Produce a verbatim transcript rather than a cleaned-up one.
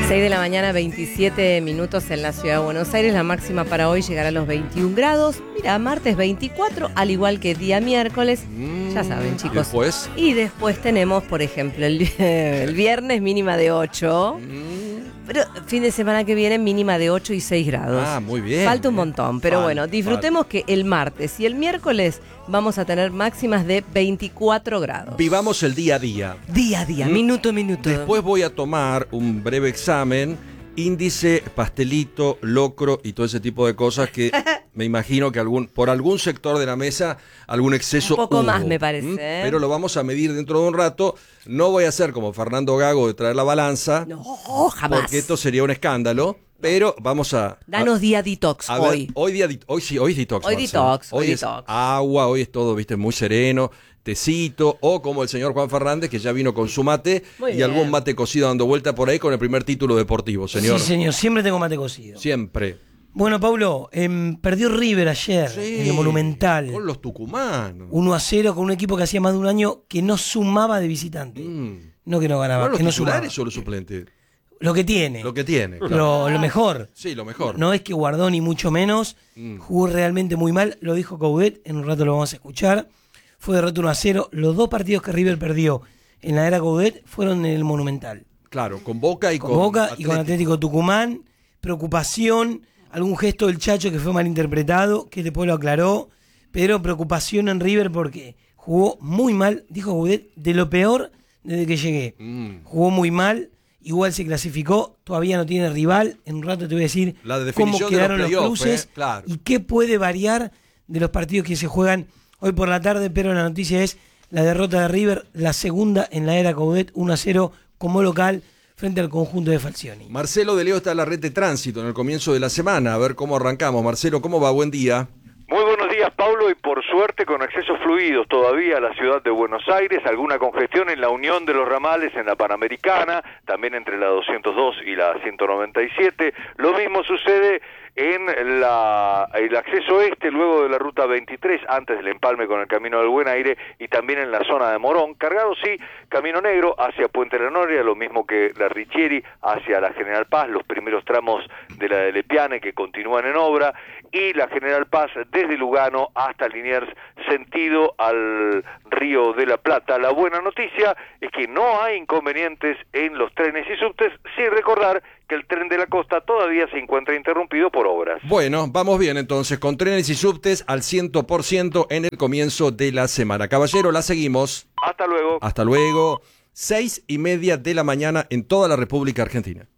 seis de la mañana, veintisiete minutos en la ciudad de Buenos Aires. La máxima para hoy llegará a los veintiún grados. Mira, martes veinticuatro, al igual que día miércoles. Mm, ya saben, chicos. ¿Y después? Y después tenemos, por ejemplo, el, el viernes mínima de ocho. Mm. Pero fin de semana que viene mínima de ocho y seis grados. Ah, muy bien. Falta un montón, pero Falta, bueno, disfrutemos falta. Que el martes y el miércoles vamos a tener máximas de veinticuatro grados. Vivamos el día a día. Día a día, ¿Mm? minuto a minuto. Después voy a tomar un breve examen, índice, pastelito, locro y todo ese tipo de cosas que me imagino que algún por algún sector de la mesa algún exceso un poco hubo. más me parece, ¿Mm? ¿eh? Pero lo vamos a medir dentro de un rato. No voy a hacer como Fernando Gago de traer la balanza. No, jamás. Porque esto sería un escándalo. Pero vamos a... Danos a, día detox a hoy. Ver, hoy, día, hoy sí, hoy es detox. Hoy Marcelo. detox. Hoy, hoy es detox. agua, hoy es todo, viste, muy sereno. Tecito, o como el señor Juan Fernández, que ya vino con su mate Muy y bien. algún mate cocido dando vuelta por ahí con el primer título deportivo, señor. Sí, señor, siempre tengo mate cocido. Siempre. Bueno, Paulo, eh, perdió River ayer Sí, en el Monumental. Con los tucumanos. uno a cero con un equipo que hacía más de un año que no sumaba de visitante. Mm. No que no ganaba, ¿No los que no titulares sumaba. o los suplentes? Lo que tiene. Lo que tiene. Claro. Lo, lo mejor. Sí, lo mejor. No es que guardó ni mucho menos. Mm. Jugó realmente muy mal. Lo dijo Coudet. En un rato lo vamos a escuchar. Fue derrota uno a cero. Los dos partidos que River perdió en la era Coudet fueron en el Monumental. Claro, con Boca y con, con Boca Atlético. y con Atlético Tucumán. Preocupación. Algún gesto del Chacho que fue malinterpretado, que después lo aclaró. Pero preocupación en River porque jugó muy mal. Dijo Coudet, de lo peor desde que llegué. Mm. Jugó muy mal. Igual se clasificó, todavía no tiene rival. En un rato te voy a decir cómo quedaron los, los cruces eh, claro. y qué puede variar de los partidos que se juegan hoy por la tarde. Pero la noticia es la derrota de River, la segunda en la era Coudet, uno a cero como local frente al conjunto de Falcioni. Marcelo de Leo está en la red de tránsito en el comienzo de la semana. A ver cómo arrancamos. Marcelo, ¿cómo va? Buen día. Muy buenos días, Paulo, y por suerte con accesos fluidos todavía a la ciudad de Buenos Aires, alguna congestión en la unión de los ramales en la Panamericana, también entre la doscientos dos y la ciento noventa y siete. Lo mismo sucede en la, el acceso este, luego de la ruta veintitrés, antes del empalme con el Camino del Buen Aire, y también en la zona de Morón, cargado sí, Camino Negro hacia Puente La Noria, lo mismo que la Richieri hacia la General Paz, los primeros tramos de la de Lepiane que continúan en obra, y la General Paz desde Lugano hasta Liniers, sentido al Río de la Plata. La buena noticia es que no hay inconvenientes en los trenes y subtes, sin recordar que el tren de la costa todavía se encuentra interrumpido por obras. Bueno, vamos bien entonces, con trenes y subtes al cien por ciento en el comienzo de la semana. Caballero, la seguimos. Hasta luego. Hasta luego. Seis y media de la mañana en toda la República Argentina.